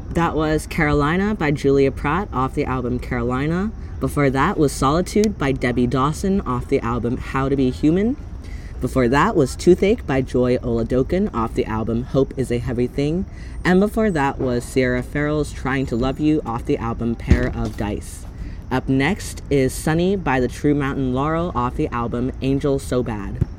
That was Carolina by Julia Pratt off the album Carolina. Before that was Solitude by Debbie Dawson off the album How to Be Human. Before that was Toothache by Joy Oladokin off the album Hope is a Heavy Thing. And before that was Sierra Farrell's Trying to Love You off the album Pair of Dice. Up next is Sunny by the True Mountain Laurel off the album Angel So Bad.